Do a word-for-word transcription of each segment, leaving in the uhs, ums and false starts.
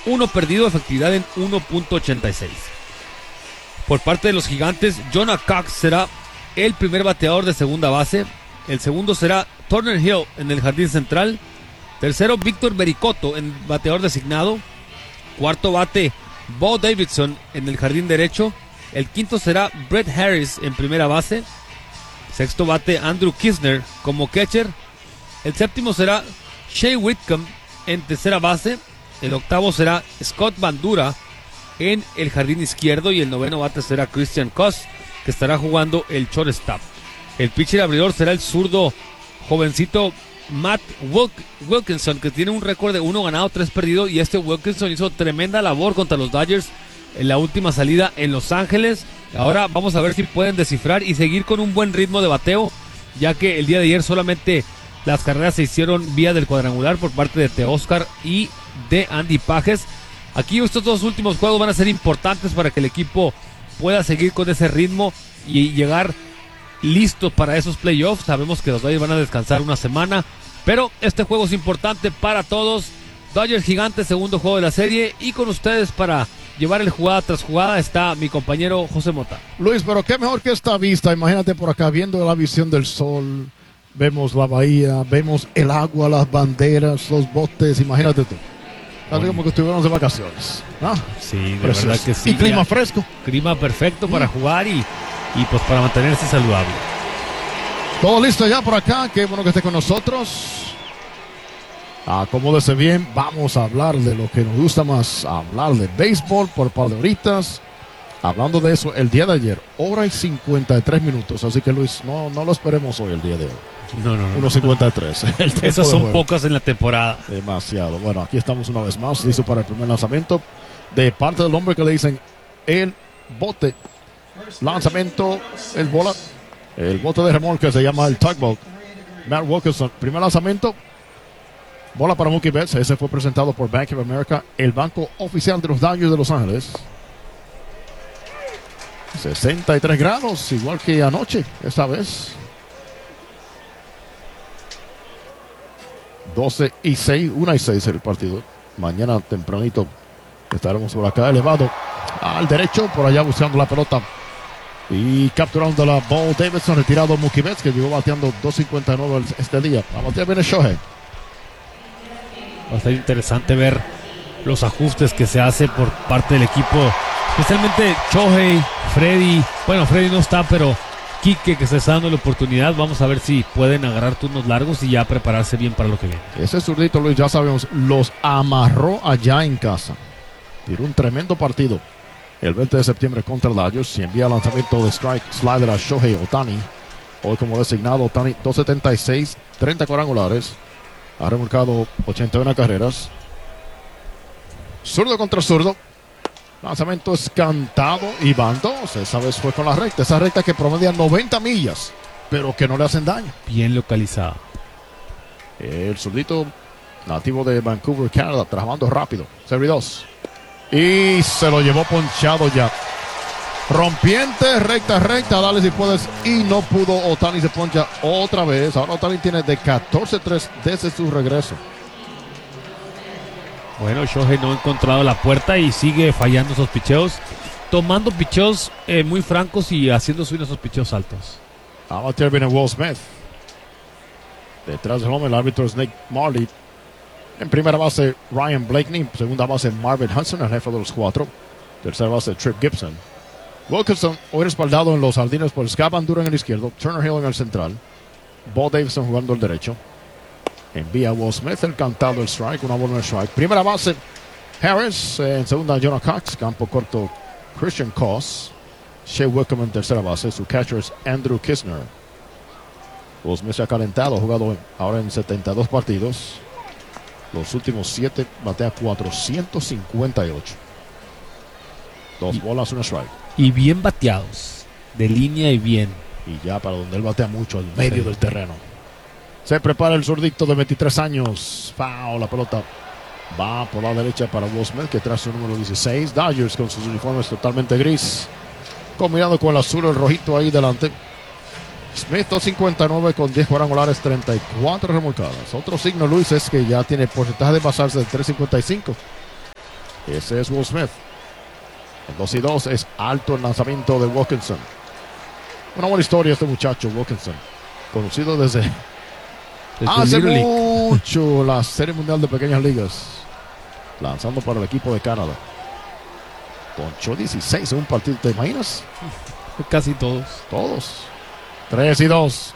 uno perdido, efectividad en uno punto ochenta y seis. Por parte de los Gigantes, Jonah Cox será el primer bateador de segunda base. El segundo será Turner Hill en el jardín central. Tercero, Víctor Bericotto en bateador designado. Cuarto bate, Bo Davidson en el jardín derecho. El quinto será Brett Harris en primera base. Sexto bate, Andrew Kisner como catcher. El séptimo será Shea Whitcomb en tercera base. El octavo será Scott Bandura en el jardín izquierdo. Y el noveno bate será Christian Koss, que estará jugando el shortstop. El pitcher abridor será el zurdo jovencito Matt Wilk- Wilkinson, que tiene un récord de uno ganado, tres perdido. Y este Wilkinson hizo tremenda labor contra los Dodgers en la última salida en Los Ángeles. Ahora vamos a ver si pueden descifrar y seguir con un buen ritmo de bateo, ya que el día de ayer solamente las carreras se hicieron vía del cuadrangular por parte de Teóscar y de Andy Pages. Aquí estos dos últimos juegos van a ser importantes para que el equipo pueda seguir con ese ritmo y llegar listos para esos playoffs. Sabemos que los Dodgers van a descansar una semana, pero este juego es importante para todos. Dodgers Gigantes, segundo juego de la serie, y con ustedes para llevar el jugada tras jugada está mi compañero José Mota. Luis, pero qué mejor que esta vista. Imagínate por acá viendo la visión del sol, vemos la bahía, vemos el agua, las banderas, los botes. Imagínate tú, casi como que estuviéramos de vacaciones, ¿no? Sí, de Precioso. verdad que sí. Y clima ya, fresco, clima perfecto para jugar y, y pues para mantenerse saludable. todo listo ya por acá. Qué bueno que esté con nosotros. Acomódese bien, vamos a hablar de lo que nos gusta más, hablar de béisbol por un par de horitas. Hablando de eso, el día de ayer, hora y cincuenta y tres minutos. Así que Luis, no, no lo esperemos hoy el día de hoy. No, no, no. uno cincuenta y tres. Esas son pocas en la temporada. Demasiado. Bueno, aquí estamos una vez más, listo para el primer lanzamiento de parte del hombre que le dicen el bote. Lanzamiento, el bola, el bote de remolque se llama el tugboat. Matt Wilkinson, primer lanzamiento. Bola para Mookie Betts. Ese fue presentado por Bank of America, el banco oficial de los Dodgers de Los Ángeles. sesenta y tres grados, igual que anoche, esta vez. doce y seis, uno y seis el partido. Mañana tempranito estaremos por acá, elevado al derecho, por allá buscando la pelota. Y capturando la Bo Davidson, retirado Mookie Betts, que llegó bateando dos cincuenta y nueve este día. A batear viene Shohei. Va a estar interesante ver los ajustes que se hace por parte del equipo, especialmente Shohei, Freddy. Bueno, Freddy no está, pero Quique, que se está dando la oportunidad. Vamos a ver si pueden agarrar turnos largos y ya prepararse bien para lo que viene. Ese zurdito, Luis, ya sabemos, los amarró allá en casa. Tiró un tremendo partido el veinte de septiembre contra el Dodgers y envía lanzamiento de strike slider a Shohei Ohtani. Hoy como designado, Ohtani dos setenta y seis, treinta cuadrangulares. Ha remolcado ochenta y una carreras. Zurdo contra zurdo. Lanzamiento es cantado y van dos. Esa vez fue con la recta. Esa recta que promedia noventa millas, pero que no le hacen daño. Bien localizada. El zurdito nativo de Vancouver, Canadá, trabajando rápido. Serie dos. Y se lo llevó ponchado ya. Rompiente, recta, recta, dale si puedes. Y no pudo. Ohtani se poncha otra vez. Ahora Ohtani tiene de catorce tres desde su regreso. Bueno, Shohei no ha encontrado la puerta y sigue fallando esos picheos, tomando picheos eh, muy francos y haciendo subir esos picheos altos. A batear viene Will Smith. Detrás del home el árbitro es Nick Marley. En primera base Ryan Blakeney. Segunda base Marvin Hudson, el jefe de los cuatro. Tercera base Trip Gibson. Wilkinson hoy respaldado en los jardines por Scott Bandura en el izquierdo, Turner Hill en el central, Bo Davidson jugando el derecho. Envía a Will Smith el cantado el strike, una bola en el strike. Primera base Harris, eh, en segunda Jonah Cox, campo corto Christian Koss, Shea Whitcomb en tercera base, su catcher es Andrew Kisner. Will Smith se ha calentado, ha jugado ahora en setenta y dos partidos. Los últimos siete batea cuatrocientos cincuenta y ocho. Dos y, bolas, una strike. Y bien bateados, de línea y bien. Y ya para donde él batea mucho, al medio sí. del terreno. Se prepara el zurdito de veintitrés años. Foul, la pelota va por la derecha para Will Smith, que trae su número dieciséis. Dodgers con sus uniformes totalmente gris, combinado con el azul, el rojito ahí delante. Smith dos cincuenta y nueve con diez cuadrangulares, treinta y cuatro remolcadas. Otro signo, Luis, es que ya tiene porcentaje de pasarse de tres cincuenta y cinco. Ese es Will Smith. En dos y dos es alto el lanzamiento de Wilkinson. Una buena historia este muchacho Wilkinson. Conocido desde, desde hace mucho la Serie Mundial de Pequeñas Ligas. Lanzando para el equipo de Canadá. Ponchó dieciséis en un partido. ¿Te imaginas? Casi todos. Todos. tres y dos.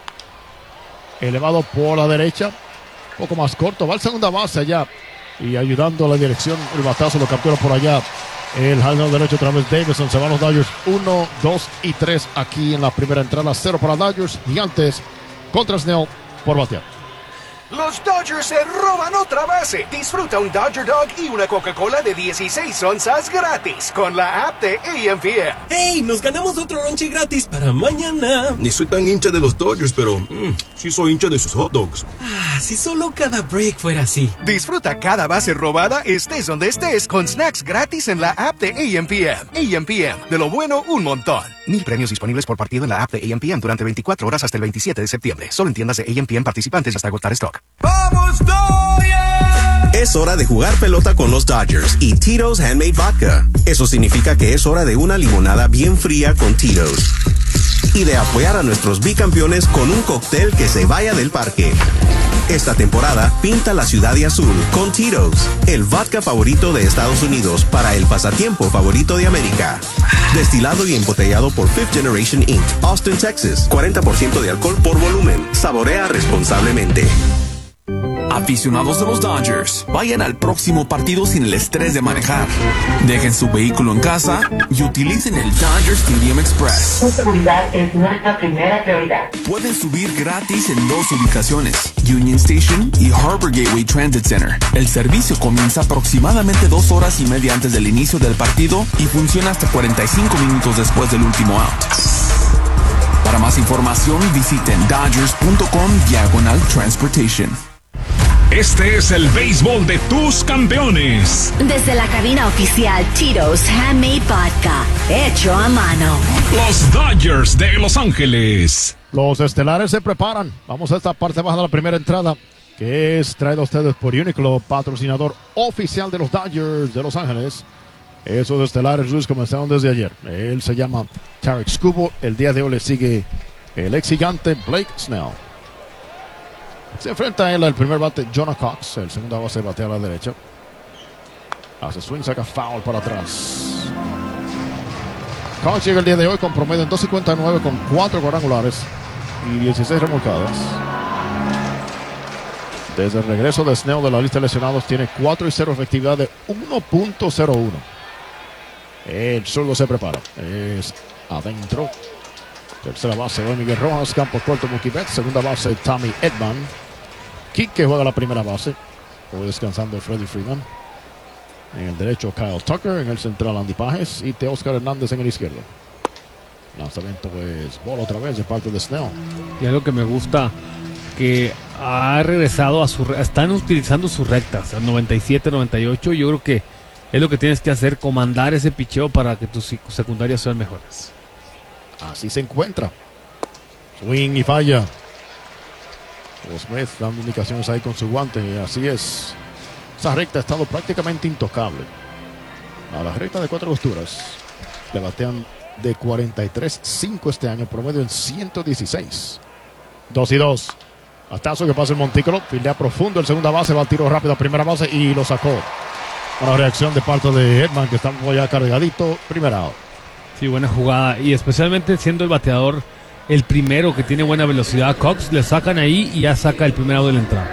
Elevado por la derecha. Un poco más corto. Va al segunda base allá. Y ayudando a la dirección. El batazo lo captura por allá. El jardinero derecho otra vez Davidson. Se van los Dodgers. uno, dos y tres aquí en la primera entrada. cero para Dodgers. Gigantes contra Snell por batear. Los Dodgers se roban otra base. Disfruta un Dodger Dog y una Coca-Cola de dieciséis onzas gratis con la app de A M P M. ¡Hey! Nos ganamos otro lonche gratis para mañana. Ni soy tan hincha de los Dodgers, pero mm, sí soy hincha de sus hot dogs. Ah, si solo cada break fuera así. Disfruta cada base robada, estés donde estés, con snacks gratis en la app de A M P M. A M P M, de lo bueno, un montón. Mil premios disponibles por partido en la app de A M P M durante veinticuatro horas hasta el veintisiete de septiembre. Solo en tiendas de A M P M participantes hasta agotar stock. ¡Vamos, Dodgers! Es hora de jugar pelota con los Dodgers y Tito's Handmade Vodka. Eso significa que es hora de una limonada bien fría con Tito's. Y de apoyar a nuestros bicampeones con un cóctel que se vaya del parque. Esta temporada, pinta la ciudad de azul con Tito's, el vodka favorito de Estados Unidos para el pasatiempo favorito de América. Destilado y embotellado por Fifth Generation incorporated, Austin, Texas. cuarenta por ciento de alcohol por volumen. Saborea responsablemente. Aficionados de los Dodgers, vayan al próximo partido sin el estrés de manejar. Dejen su vehículo en casa y utilicen el Dodger Stadium Express. Su seguridad es nuestra primera prioridad. Pueden subir gratis en dos ubicaciones, Union Station y Harbor Gateway Transit Center. El servicio comienza aproximadamente dos horas y media antes del inicio del partido y funciona hasta cuarenta y cinco minutos después del último out. Para más información, visiten dodgers punto com diagonal transportation. Este es el béisbol de tus campeones. Desde la cabina oficial Tito's Handmade Vodka, hecho a mano. Los Dodgers de Los Ángeles. Los estelares se preparan. Vamos a esta parte baja de la primera entrada, que es traída a ustedes por Uniqlo, patrocinador oficial de los Dodgers de Los Ángeles. Esos estelares, Luis, comenzaron desde ayer. Él se llama Tarik Skubal. El día de hoy le sigue el ex gigante Blake Snell. Se enfrenta a él al primer bate Jonah Cox. El segundo base batea a la derecha. Hace swing, saca foul para atrás. Cox llega el día de hoy con promedio en dos cincuenta y nueve con cuatro cuadrangulares y dieciséis remolcadas. Desde el regreso de Snell de la lista de lesionados tiene cuatro y cero efectividad de uno punto cero uno. El zurdo se prepara. Es adentro. Tercera base, Miguel Rojas. Campo corto, Mookie Betts. Segunda base, Tommy Edman. Quique juega la primera base. Hoy descansando Freddie Freeman. En el derecho, Kyle Tucker. En el central, Andy Pajes. Y Teóscar Hernández en el izquierdo. Lanzamiento es bola otra vez de parte de Snell. Y algo que me gusta, que ha regresado a su... Están utilizando sus rectas, a noventa y siete, noventa y ocho. Yo creo que es lo que tienes que hacer, comandar ese picheo para que tus secundarias sean mejores. Así se encuentra. Swing y falla. Smith dando indicaciones ahí con su guante. Y así es. Esa recta ha estado prácticamente intocable. A la recta de cuatro costuras le batean de cuarenta y tres cinco este año. Promedio en ciento dieciséis. dos y dos. Batazo que pasa el montículo. Fildea profundo. El segunda base va al tiro rápido a primera base y lo sacó. Una reacción de parte de Edman, que está ya cargadito. Primera out. Sí, buena jugada. Y especialmente siendo el bateador el primero que tiene buena velocidad, Cox, le sacan ahí y ya saca el primer out de la entrada.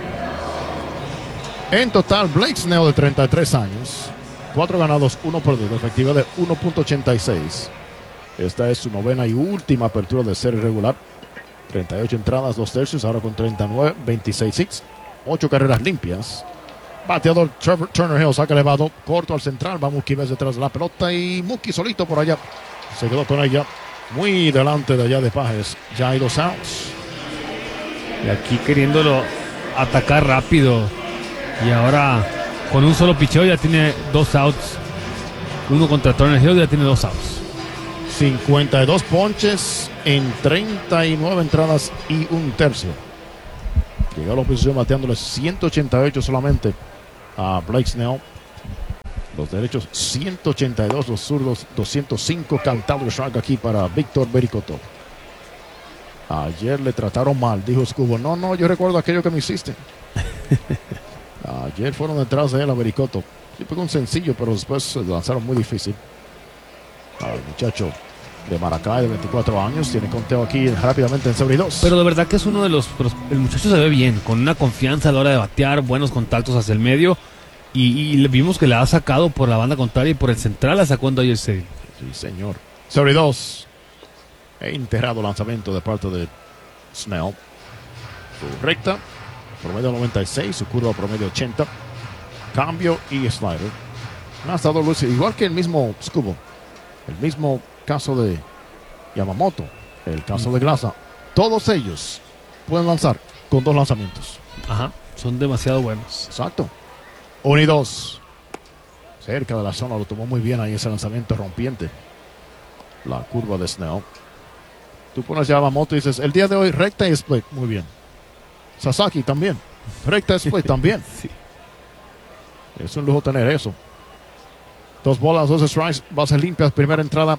En total, Blake Snell, de treinta y tres años, cuatro ganados, uno perdido, efectividad de uno punto ochenta y seis. Esta es su novena y última apertura de serie regular. treinta y ocho entradas, dos tercios, ahora con treinta y nueve, veintiséis hits, ocho carreras limpias. Bateador Trevor Turner Hill saca elevado, corto al central, va Mookie Betts detrás de la pelota y Mookie solito por allá. Se quedó con ella, muy delante de allá de Pajes. Ya hay dos outs. Y aquí queriéndolo atacar rápido. Y ahora con un solo picheo ya tiene dos outs. Uno contra Turner Hill ya tiene dos outs. cincuenta y dos ponches en treinta y nueve entradas y un tercio. Llegó a la oposición bateándole ciento ochenta y ocho solamente a Blake Snell. Los derechos ciento ochenta y dos, los zurdos doscientos cinco. Cantado strike aquí para Víctor Vericoto. Ayer le trataron mal, dijo Scubo. No, no, yo recuerdo aquello que me hiciste. Ayer fueron detrás de él a Vericoto. Sí, fue un sencillo, pero después se lanzaron muy difícil. El muchacho de Maracay, de veinticuatro años, tiene conteo aquí rápidamente en sobre dos. Pero de verdad que es uno de los... El muchacho se ve bien, con una confianza a la hora de batear, buenos contactos hacia el medio. Y, y vimos que le ha sacado por la banda contraria y por el central, la sacó en Dodger Stadium. Sí, señor. Sobre dos. He enterrado lanzamiento de parte de Snell. Su recta, promedio noventa y seis, su curva promedio ochenta. Cambio y slider. No ha estado Luis, igual que el mismo Scubo. El mismo caso de Yamamoto. El caso de Glaza. Todos ellos pueden lanzar con dos lanzamientos. Ajá, son demasiado buenos. Exacto. Uno y dos. Cerca de la zona, lo tomó muy bien ahí ese lanzamiento rompiente. La curva de Snell. Tú pones Yamamoto y dices, el día de hoy recta y split. Muy bien. Sasaki también. Recta y split también. Sí. Es un lujo tener eso. Dos bolas, dos strikes, bases limpias, primera entrada.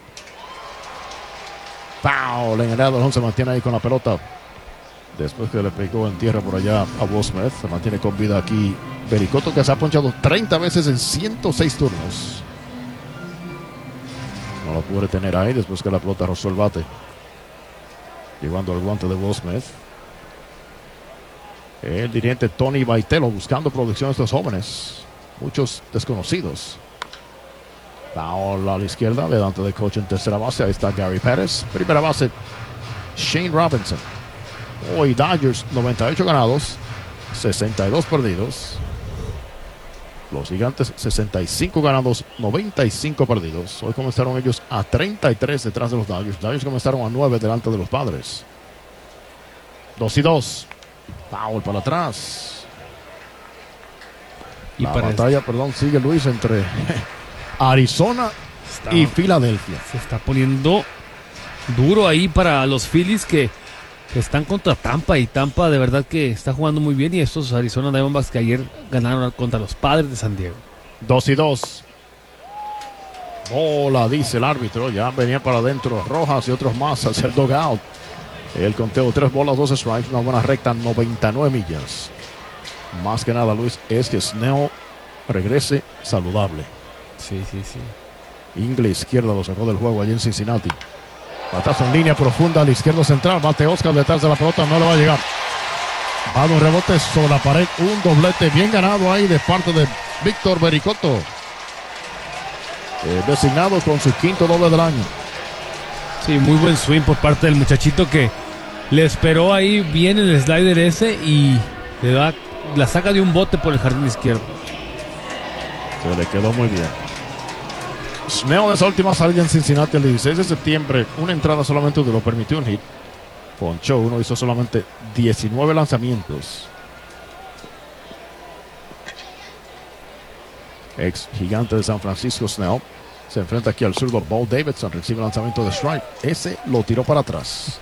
Foul en el lado, se mantiene ahí con la pelota. Después que le pegó en tierra por allá a Will Smith, se mantiene con vida aquí Vericoto, que se ha ponchado treinta veces en ciento seis turnos. No lo puede tener ahí después que la pelota rozó el bate. Llevando el guante de Will Smith. El dirigente Tony Baitelo buscando producción de estos jóvenes. Muchos desconocidos. Foul a la izquierda, delante del coach en tercera base. Ahí está Gary Pérez. Primera base, Shane Robinson. Hoy Dodgers, noventa y ocho ganados, sesenta y dos perdidos. Los Gigantes, sesenta y cinco ganados, noventa y cinco perdidos. Hoy comenzaron ellos a treinta y tres detrás de los Dodgers. Dodgers comenzaron a nueve delante de los Padres. dos y dos. Foul para atrás. Y la para batalla, este... perdón, sigue Luis entre Arizona está, y Filadelfia. Se está poniendo duro ahí para los Phillies que, que están contra Tampa. Y Tampa de verdad que está jugando muy bien. Y estos Arizona Diamondbacks que ayer ganaron contra los Padres de San Diego. dos y dos. Bola, dice el árbitro. Ya venían para adentro Rojas y otros más hacia el dugout. El conteo, tres bolas, dos strikes, una buena recta, noventa y nueve millas. Más que nada, Luis, es que Snell regrese saludable. Sí, sí, sí. Ingle izquierda lo sacó del juego allí en Cincinnati. Batazo en línea profunda al izquierdo central. Bate Oscar detrás de la pelota, no le va a llegar. Va a un rebote sobre la pared, un doblete bien ganado ahí de parte de Víctor Vericoto. Eh, designado con su quinto doble del año. Sí, muy buen swing por parte del muchachito que le esperó ahí bien el slider ese y le da, la saca de un bote por el jardín izquierdo. Se le quedó muy bien. Snell, esa última salida en Cincinnati el dieciséis de septiembre, una entrada solamente lo permitió un hit. Ponchó uno, hizo solamente diecinueve lanzamientos. Ex gigante de San Francisco, Snell se enfrenta aquí al zurdo Bo Davidson, recibe lanzamiento de strike. Ese lo tiró para atrás.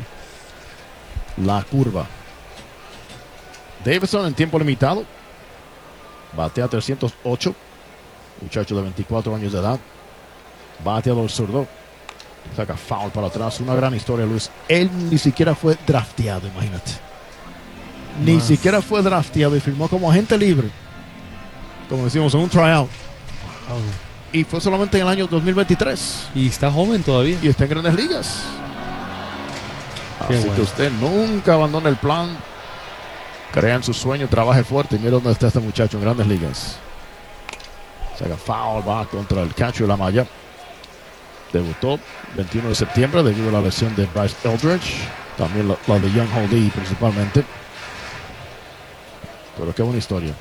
La curva. Davidson en tiempo limitado batea trescientos ocho. Muchacho de veinticuatro años de edad. Bateador zurdo. Saca foul para atrás. Una gran historia, Luis. Él ni siquiera fue drafteado, imagínate. Ni Más. siquiera fue drafteado y firmó como agente libre. Como decimos, en un tryout. Oh. Y fue solamente en el año dos mil veintitrés. Y está joven todavía. Y está en Grandes Ligas. Qué Así bueno. que usted nunca abandone el plan. Crea en su sueño, trabaje fuerte. Y mira dónde está este muchacho en Grandes Ligas. Saca foul, va contra el catcher de la malla. Debutó veintiuno de septiembre debido a la lesión de Bryce Eldridge. También la, la de Young Holdee principalmente. Pero qué buena historia.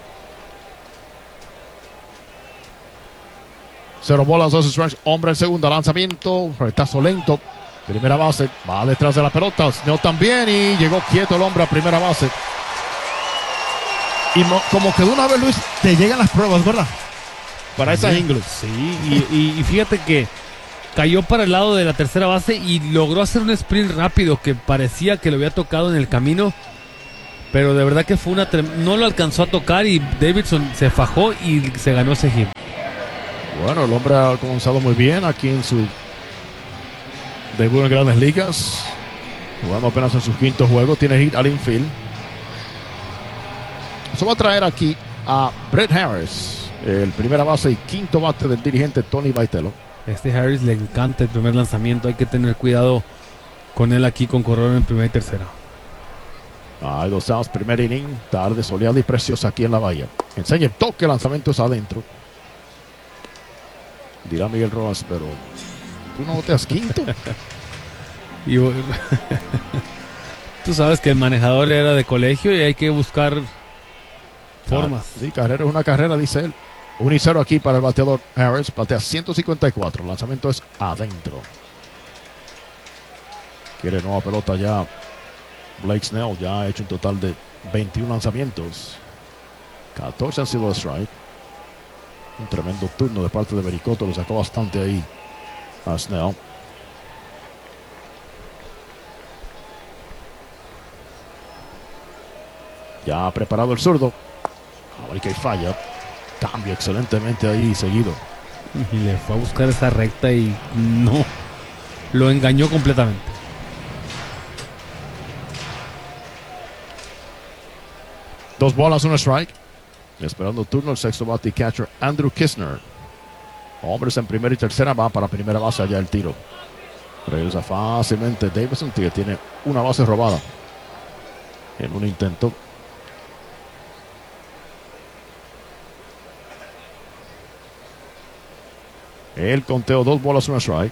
Cero bolas, dos strikes, hombre en segunda, lanzamiento, retazo lento, primera base, va detrás de la pelota, Snell también y llegó quieto el hombre a primera base. Y mo, como que de una vez, Luis, te llegan las pruebas, ¿verdad? Para esa Ingles. Sí, y, y, y fíjate que cayó para el lado de la tercera base y logró hacer un sprint rápido que parecía que lo había tocado en el camino, pero de verdad que fue una... No lo alcanzó a tocar y Davidson se fajó y se ganó ese hit. Bueno, el hombre ha comenzado muy bien aquí en su debut en Grandes Ligas. Jugando apenas en su quinto juego. Tiene hit al infield. Eso va a traer aquí a Brett Harris, el primera base y quinto bate del dirigente Tony Vitello. Este Harris le encanta el primer lanzamiento. Hay que tener cuidado con él aquí con corredor en primera y tercera. Hay dos outs, primer inning. Tarde soleada y preciosa aquí en la bahía. Enseña el toque, el lanzamiento es adentro. Dirá Miguel Rojas, pero ¿tú no boteas quinto? Y, tú sabes que el manejador era de colegio y hay que buscar formas. Ah, sí, carrera es una carrera, dice él. Un y cero aquí para el bateador Harris. Batea ciento cincuenta y cuatro. El lanzamiento es adentro. Quiere nueva pelota ya. Blake Snell ya ha hecho un total de veintiún lanzamientos. catorce han sido de strike. Un tremendo turno de parte de Bericoto. Lo sacó bastante ahí a Snell. Ya ha preparado el zurdo. A ver que falla. Cambio excelentemente ahí seguido. Y le fue a buscar esa recta y no. Lo engañó completamente. Dos bolas, un strike. Esperando turno el sexto bate y catcher Andrew Kisner. Hombres en primera y tercera, va para primera base allá el tiro. Regresa fácilmente Davidson, que tiene una base robada en un intento. El conteo, dos bolas, un strike.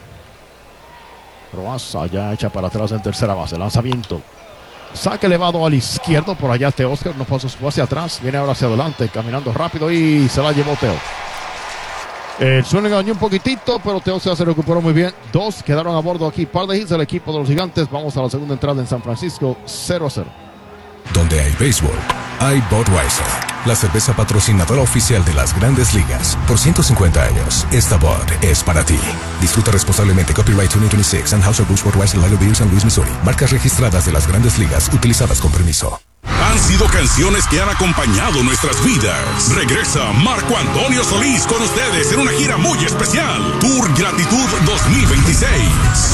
Rojas allá echa para atrás en tercera base. Lanzamiento. Saque elevado al izquierdo. Por allá Teóscar no pasó hacia atrás. Viene ahora hacia adelante. Caminando rápido y se la llevó Teo. El suelo engañó un poquitito, pero Teóscar se recuperó muy bien. Dos quedaron a bordo aquí. Par de hits del equipo de los Gigantes. Vamos a la segunda entrada en San Francisco. cero a cero. Donde hay béisbol, hay Budweiser, la cerveza patrocinadora oficial de las Grandes Ligas. Por ciento cincuenta años, esta Bud es para ti. Disfruta responsablemente. Copyright dos mil veintiséis. Anheuser-Busch Budweiser Lager Beer, San Luis, Missouri. Marcas registradas de las Grandes Ligas, utilizadas con permiso. Han sido canciones que han acompañado nuestras vidas. Regresa Marco Antonio Solís con ustedes en una gira muy especial. Tour Gratitud dos mil veintiséis.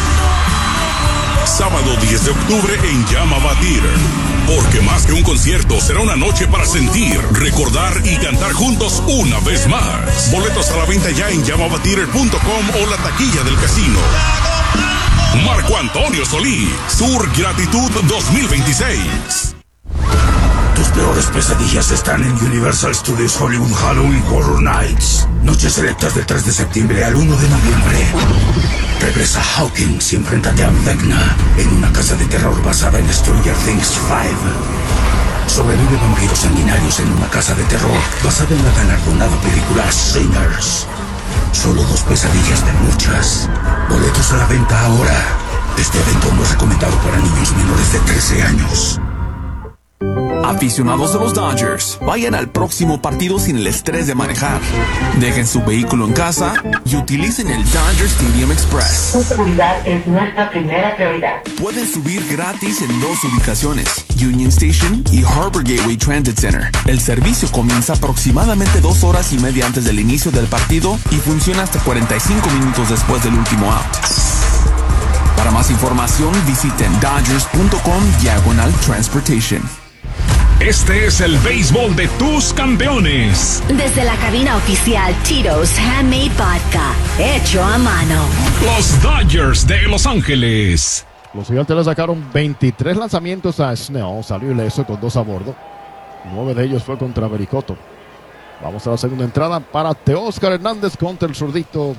Sábado diez de octubre en Llama Batir. Porque más que un concierto, será una noche para sentir, recordar y cantar juntos una vez más. Boletos a la venta ya en llama batir punto com o la taquilla del casino. Marco Antonio Solís, Tour Gratitud dos mil veintiséis. Tus peores pesadillas están en Universal Studios Hollywood Halloween Horror Nights. Noches selectas del tres de septiembre al uno de noviembre. Regresa Hawkins y enfréntate a Vecna en una casa de terror basada en Stranger Things cinco. Sobrevive vampiros sanguinarios en una casa de terror basada en la galardonada película Sinners. Solo dos pesadillas de muchas. Boletos a la venta ahora. Este evento no es recomendado para niños menores de trece años. Aficionados de los Dodgers, vayan al próximo partido sin el estrés de manejar. Dejen su vehículo en casa y utilicen el Dodger Stadium Express. Su seguridad es nuestra primera prioridad. Pueden subir gratis en dos ubicaciones, Union Station y Harbor Gateway Transit Center. El servicio comienza aproximadamente dos horas y media antes del inicio del partido y funciona hasta cuarenta y cinco minutos después del último out. Para más información, visiten dodgers punto com diagonal transportation. Este es el béisbol de tus campeones. Desde la cabina oficial Tito's Handmade Vodka, hecho a mano. Los Dodgers de Los Ángeles. Los Gigantes le sacaron veintitrés lanzamientos a Snell. Salió ileso con dos a bordo. Nueve de ellos fue contra Bericoto. Vamos a la segunda entrada para Teóscar Hernández contra el zurdito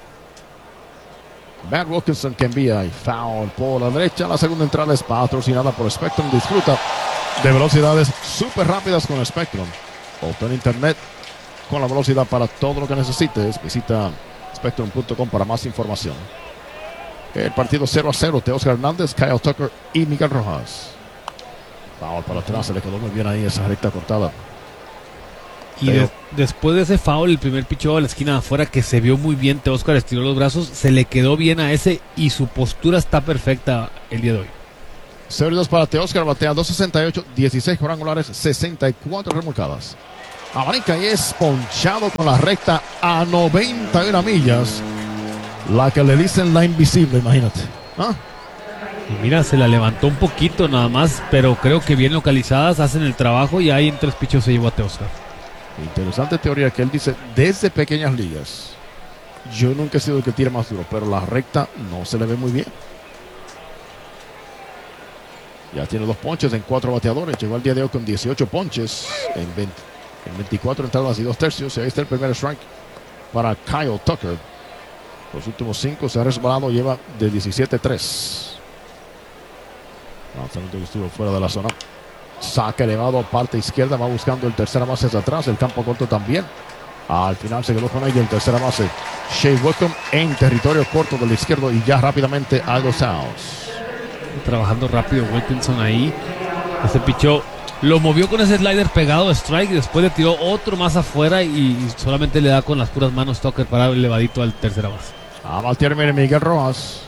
Matt Wilkinson, que envía y foul por la derecha. La segunda entrada es patrocinada por Spectrum. Disfruta de velocidades súper rápidas con Spectrum. Obtén internet con la velocidad para todo lo que necesites. Visita spectrum punto com para más información. El partido cero a cero. Teóscar Hernández, Kyle Tucker y Miguel Rojas. Foul para atrás. Se le quedó muy bien ahí esa recta cortada. Y de, después de ese foul, el primer picheo a la esquina de afuera que se vio muy bien, Teóscar estiró los brazos, se le quedó bien a ese y su postura está perfecta el día de hoy. cero dos para Teóscar, batea dos sesenta y ocho, dieciséis cuadrangulares, sesenta y cuatro remolcadas. Abanica y es ponchado con la recta a noventa y una millas. La que le dicen la invisible, imagínate. ¿Ah? Y mira, se la levantó un poquito nada más, pero creo que bien localizadas hacen el trabajo y ahí en tres pichos se llevó a Teoscar. Interesante teoría que él dice desde pequeñas ligas. Yo nunca he sido el que tira más duro, pero la recta no se le ve muy bien. Ya tiene dos ponches en cuatro bateadores. Llegó al día de hoy con dieciocho ponches en, veinte, en veinticuatro entradas y dos tercios. Y ahí está el primer strike para Kyle Tucker. Los últimos cinco se ha resbalado, lleva de diecisiete tres. Lanzamiento que estuvo fuera de la zona. Saca elevado, parte izquierda, va buscando el tercera base hacia atrás. El campo corto también. Al final se quedó con ella el tercera base. Shea Wickham en territorio corto del izquierdo y ya rápidamente a los outs. Trabajando rápido Wilkinson ahí. Ese pichó, lo movió con ese slider pegado de strike y después le tiró otro más afuera y, y solamente le da con las puras manos Tucker para el elevadito al tercera base. A batear, mire, Miguel Rojas.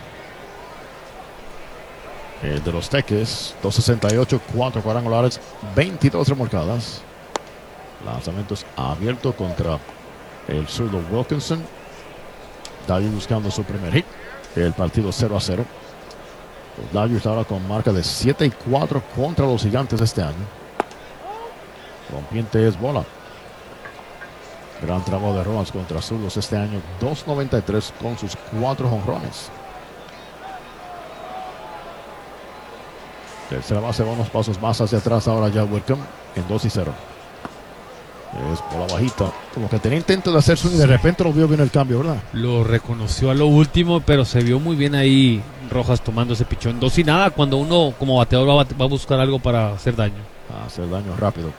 El de los Teques, dos sesenta y ocho, cuatro cuadrangulares, veintidós remolcadas. Lanzamientos abiertos contra el zurdo Wilkinson. Dodgers buscando su primer hit. El partido cero a cero. Los Dodgers ahora con marca de siete y cuatro contra los Gigantes este año. Rompiente es bola. Gran trabajo de Rojas contra zurdos este año. dos noventa y tres con sus cuatro jonrones. Tercera base va unos pasos más hacia atrás ahora ya Wickham en dos y cero. Es por la bajita. Como que tenía intento de hacer swing y de repente lo vio bien el cambio, ¿verdad? Lo reconoció a lo último, pero se vio muy bien ahí Rojas tomando ese pichón. Dos y nada cuando uno como bateador va a, va a buscar algo para hacer daño. A hacer daño rápido.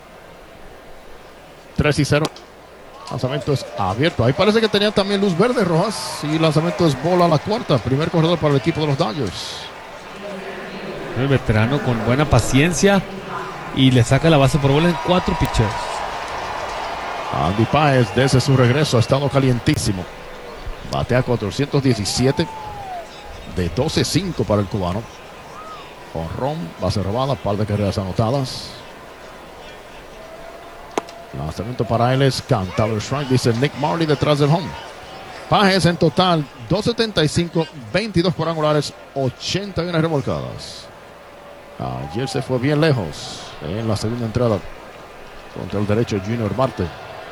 tres y cero. Lanzamiento es abierto. Ahí parece que tenía también luz verde Rojas. Y lanzamiento es bola a la cuarta. Primer corredor para el equipo de los Dodgers. El veterano con buena paciencia y le saca la base por bola en cuatro picheos. Andy Páez desde su regreso ha estado calientísimo. Batea cuatrocientos diecisiete de doce cinco para el cubano. Jonrón, base robada, par de carreras anotadas. Lanzamiento para él es cantado el strike, dice Nick Marley detrás del home. Páez en total dos setenta y cinco, veintidós cuadrangulares, ochenta y una revolcadas. Ayer se fue bien lejos en la segunda entrada contra el derecho Junior Marte.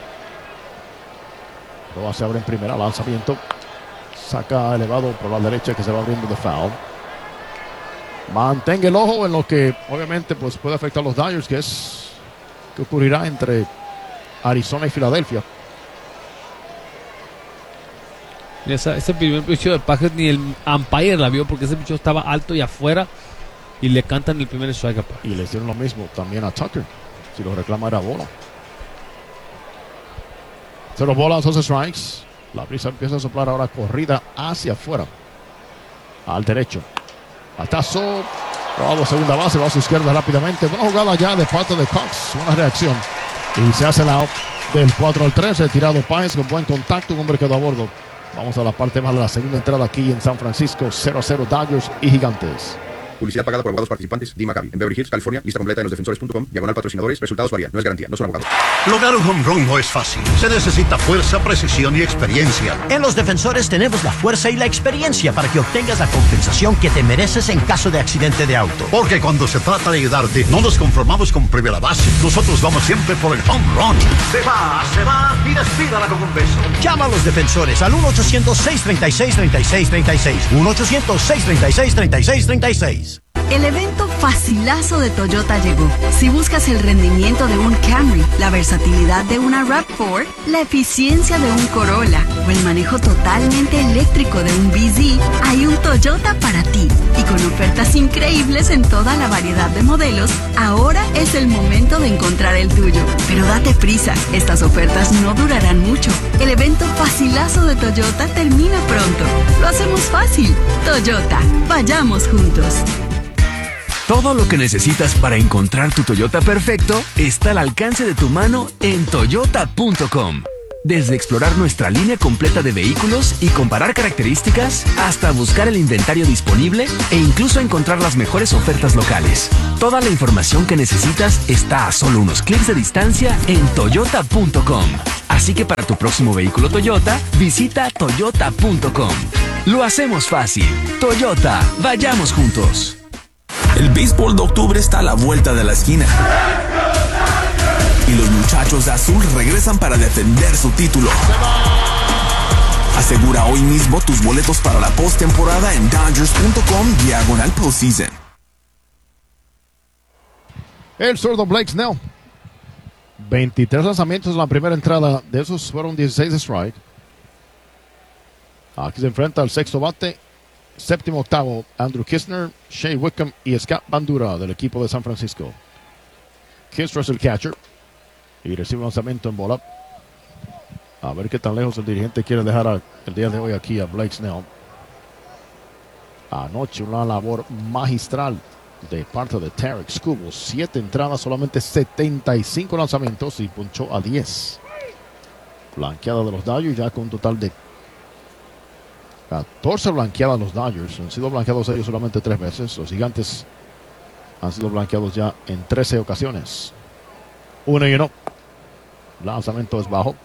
Rojas se abre en primera, lanzamiento. Saca elevado por la derecha que se va abriendo de foul. Mantenga el ojo en lo que obviamente pues, puede afectar a los Dodgers, que es que ocurrirá entre Arizona y Filadelfia. Esa, ese primer picheo de Páez ni el umpire la vio porque ese picheo estaba alto y afuera. Y le cantan el primer strike a Páez. Y le hicieron lo mismo también a Tucker. Si lo reclama era bola. Cero bolas, dos strikes. La brisa empieza a soplar ahora corrida hacia afuera. Al derecho. Batazo. Robado segunda base. Va a su izquierda rápidamente. Buena jugada ya de parte de Cox. Una reacción. Y se hace la out del cuatro al tres. Retirado Páez con buen contacto. Un hombre quedó a bordo. Vamos a la parte más de la segunda entrada aquí en San Francisco. cero a cero Dodgers y Gigantes. Publicidad pagada por abogados participantes. D. Maccabi. En Beverly Hills, California. Lista completa en los defensores punto com. Diagonal patrocinadores. Resultados varían. No es garantía. No son abogados. Lograr un home run no es fácil. Se necesita fuerza, precisión y experiencia. En los defensores tenemos la fuerza y la experiencia para que obtengas la compensación que te mereces en caso de accidente de auto. Porque cuando se trata de ayudarte, no nos conformamos con primera base. Nosotros vamos siempre por el home run. Se va, se va y despídala con un beso. Llama a los defensores al uno ochocientos, seis treinta y seis, treinta y seis treinta y seis. uno ochocientos, seis treinta y seis, treinta y seis treinta y seis. El evento facilazo de Toyota llegó. Si buscas el rendimiento de un Camry, la versatilidad de una RAV cuatro, la eficiencia de un Corolla o el manejo totalmente eléctrico de un B Z, hay un Toyota para ti. Y con ofertas increíbles en toda la variedad de modelos, ahora es el momento de encontrar el tuyo. Pero date prisa, estas ofertas no durarán mucho. El evento facilazo de Toyota termina pronto. Lo hacemos fácil. Toyota, vayamos juntos. Todo lo que necesitas para encontrar tu Toyota perfecto está al alcance de tu mano en toyota punto com. Desde explorar nuestra línea completa de vehículos y comparar características, hasta buscar el inventario disponible e incluso encontrar las mejores ofertas locales. Toda la información que necesitas está a solo unos clics de distancia en toyota punto com. Así que para tu próximo vehículo Toyota, visita toyota punto com. Lo hacemos fácil. Toyota, vayamos juntos. El béisbol de octubre está a la vuelta de la esquina. Y los muchachos de azul regresan para defender su título. Asegura hoy mismo tus boletos para la postemporada en dodgers punto com diagonal postseason. El zurdo Blake Snell. veintitrés lanzamientos en la primera entrada. De esos fueron dieciséis de strike. Aquí se enfrenta al sexto bate. Séptimo, octavo, Andrew Knizner, Shea Wickham y Scott Bandura del equipo de San Francisco. Knizner es el catcher. Y recibe un lanzamiento en bola. A ver qué tan lejos el dirigente quiere dejar a, el día de hoy aquí a Blake Snell. Anoche una labor magistral de parte de Tarik Skubal. Siete entradas, solamente setenta y cinco lanzamientos y punchó a diez. Blanqueada de los Dodgers ya con un total de catorce blanqueadas los Dodgers. Han sido blanqueados ellos solamente tres veces. Los Gigantes han sido blanqueados ya en trece ocasiones. Uno y uno. Lanzamiento es bajo.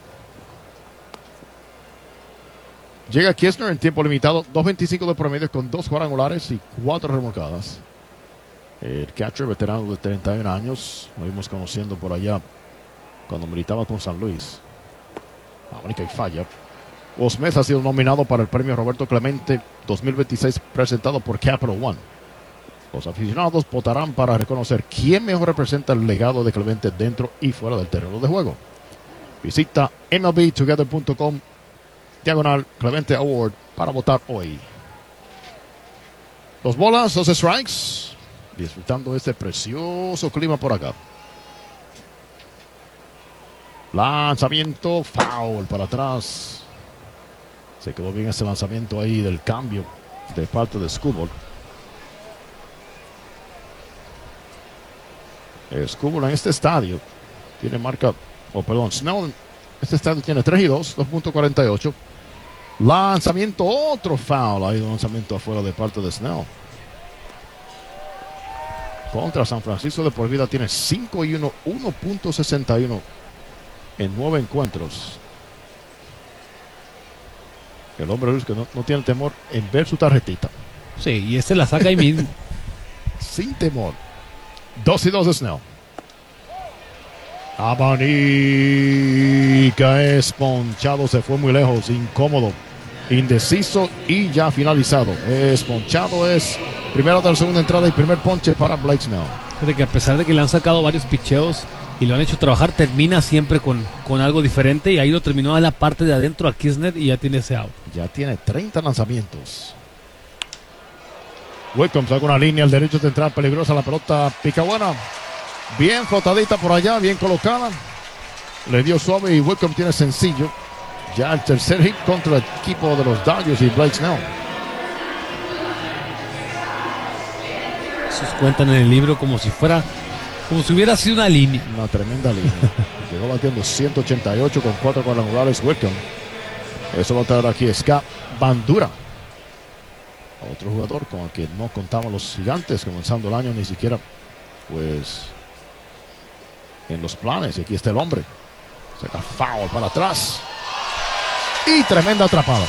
Llega Knizner en tiempo limitado. dos veinticinco de promedio con dos cuadrangulares y cuatro remolcadas. El catcher veterano de treinta y un años. Lo vimos conociendo por allá cuando militaba con San Luis. La única y falla. Will Smith ha sido nominado para el premio Roberto Clemente dos mil veintiséis presentado por Capital One. Los aficionados votarán para reconocer quién mejor representa el legado de Clemente dentro y fuera del terreno de juego. Visita M L B together punto com diagonal Clemente Award para votar hoy. Dos bolas, dos strikes. Disfrutando este precioso clima por acá. Lanzamiento, foul para atrás. Se quedó bien ese lanzamiento ahí del cambio de parte de Skubal. Skubal en este estadio tiene marca, o oh, perdón, Snell en este estadio tiene tres y dos, dos punto cuarenta y ocho. Lanzamiento, otro foul. Hay un lanzamiento afuera de parte de Snell. Contra San Francisco de por vida tiene cinco y uno, uno punto sesenta y uno en nueve encuentros. El hombre Luis que no, no tiene temor en ver su tarjetita. Sí, y este la saca ahí mismo. Sin temor. Dos y dos de Snell. Abanica es ponchado, se fue muy lejos, incómodo, indeciso y ya finalizado. Es ponchado, es primera de la segunda entrada y primer ponche para Blake Snell. Fíjate que a pesar de que le han sacado varios picheos y lo han hecho trabajar, termina siempre con, con algo diferente, y ahí lo terminó a la parte de adentro a Knizner y ya tiene ese out. Ya tiene treinta lanzamientos. Wickham saca una línea al derecho central peligrosa, la pelota pica buena. Bien flotadita por allá, bien colocada. Le dio suave y Wickham tiene sencillo. Ya el tercer hit contra el equipo de los Dodgers y Blake Snell. Esos cuentan en el libro como si fuera, como si hubiera sido una línea. Una tremenda línea. Llegó batiendo ciento ochenta y ocho con cuatro cuadrangulares Wickham. Eso va a traer aquí Scott Bandura. Otro jugador con el que no contaban los Gigantes comenzando el año, ni siquiera pues en los planes. Y aquí está el hombre. Saca foul para atrás. Y tremenda atrapada.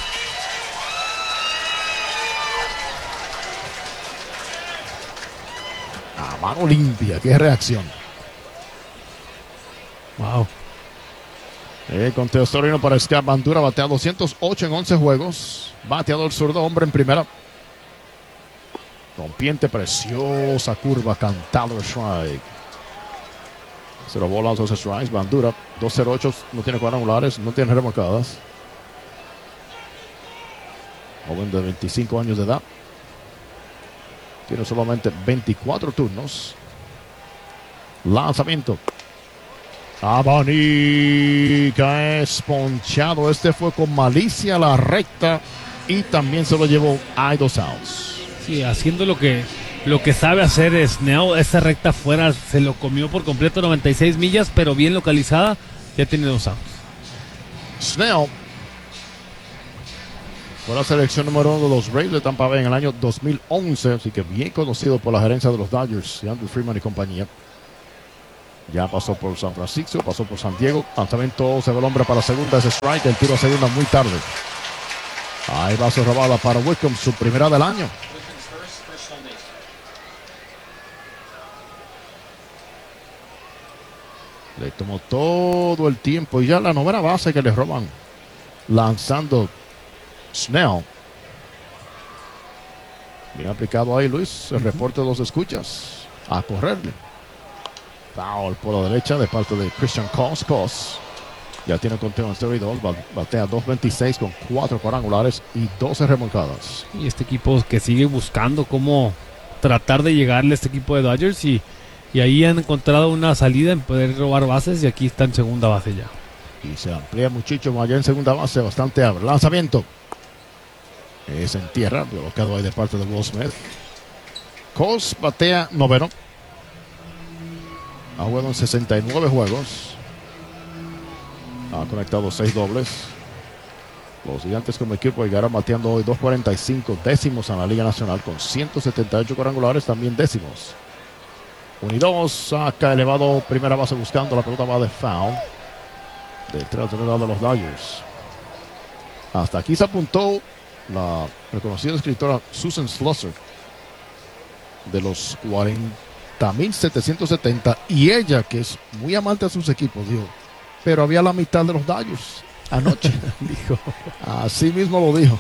A mano limpia. Qué reacción. Wow. El conteo histórico para Scott Bandura. Batea doscientos ocho en once juegos. Bateador zurdo, hombre en primera. Rompiente preciosa curva, cantado strike. Cero bolas, dos strikes. Bandura, dos cero ocho, no tiene cuadrangulares, no tiene remolcadas. Joven de veinticinco años de edad. Tiene solamente veinticuatro turnos. Lanzamiento. Abanica es ponchado. Este fue con malicia a la recta y también se lo llevó. Hay dos outs. Sí, haciendo lo que, lo que sabe hacer Snell. Esa recta afuera se lo comió por completo, noventa y seis millas, pero bien localizada. Ya tiene dos outs. Snell fue la selección número uno de los Braves de Tampa Bay en el año dos mil once, así que bien conocido por la gerencia de los Dodgers, Andrew Freeman y compañía. Ya pasó por San Francisco, pasó por San Diego. Lanzamiento, se ve el hombre para segunda, es strike, el tiro a segunda muy tarde. Ahí va su robada para Wickham, su primera del año. Le tomó todo el tiempo y ya la novena base que le roban lanzando Snell. Bien aplicado ahí, Luis. El reporte de los escuchas. A correrle. Foul por la derecha de parte de Christian Cos. Cos ya tiene conteo en cero y dos. Batea dos veintiséis con cuatro cuadrangulares y doce remolcadas. Y este equipo que sigue buscando cómo tratar de llegarle a este equipo de Dodgers. Y, y ahí han encontrado una salida en poder robar bases. Y aquí está en segunda base ya. Y se amplía muchísimo allá en segunda base. Bastante abre. Lanzamiento. Es en tierra. Bloqueado ahí de parte de Will Smith. Cos batea noveno. Ha jugado en sesenta y nueve juegos. Ha conectado seis dobles. Los Gigantes como equipo llegaron bateando hoy dos cuarenta y cinco décimos en la Liga Nacional con ciento setenta y ocho cuadrangulares, también décimos. uno y dos, saca elevado, primera base buscando, la pelota va de foul. Detrás del lado de los Dodgers. Hasta aquí se apuntó la reconocida escritora Susan Slusser de los cuarenta mil setecientos setenta, y ella, que es muy amante de sus equipos, dijo, pero había la mitad de los Dodgers anoche. Dijo. Así mismo lo dijo.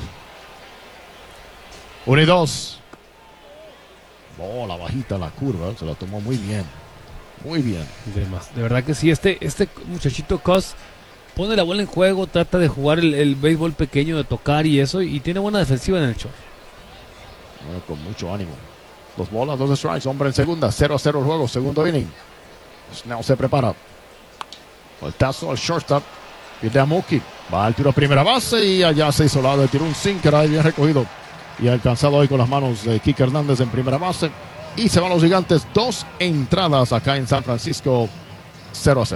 uno y dos. Bola bajita la curva, se la tomó muy bien. Muy bien. De, más. de verdad que sí, este, este muchachito Cos pone la bola en juego, trata de jugar el, el béisbol pequeño, de tocar y eso, y tiene buena defensiva en el show. Bueno, con mucho ánimo. Dos bolas, dos strikes, hombre en segunda, cero a cero el juego, segundo inning. Snell se prepara. Voltazo al shortstop. Pierde a Mookie. Va al tiro a primera base y allá se hizo lado. Tiró un sinker ahí bien recogido. Y alcanzado ahí con las manos de Kike Hernández en primera base. Y se van los Gigantes. Dos entradas acá en San Francisco. cero a cero.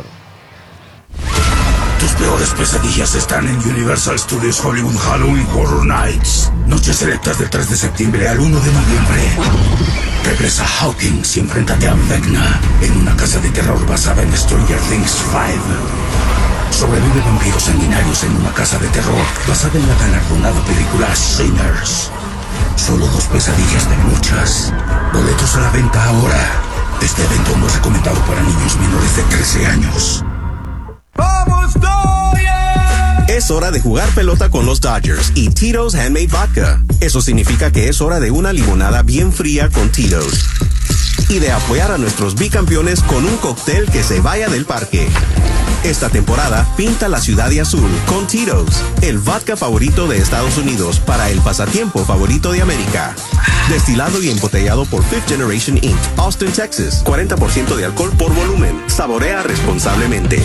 Tus peores pesadillas están en Universal Studios Hollywood Halloween Horror Nights. Noches selectas del tres de septiembre al uno de noviembre. Regresa Hawkins y enfréntate a Vecna en una casa de terror basada en Stranger Things cinco. Sobrevive vampiros sanguinarios en una casa de terror basada en la galardonada película Sinners. Solo dos pesadillas de muchas. Boletos a la venta ahora. Este evento no es recomendado para niños menores de trece años. ¡Vamos, Dodgers! Es hora de jugar pelota con los Dodgers y Tito's Handmade Vodka. Eso significa que es hora de una limonada bien fría con Tito's. Y de apoyar a nuestros bicampeones con un cóctel que se vaya del parque. Esta temporada, pinta la ciudad de azul con Tito's, el vodka favorito de Estados Unidos para el pasatiempo favorito de América. Destilado y embotellado por Fifth Generation incorporated, Austin, Texas. cuarenta por ciento de alcohol por volumen. Saborea responsablemente.